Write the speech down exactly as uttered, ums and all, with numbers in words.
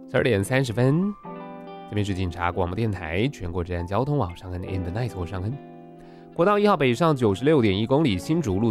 十二点三十分，这边是警察广播电台全国治安交通网上恩 In the Night 我上恩。国道一号北上九十六点一公里，新竹路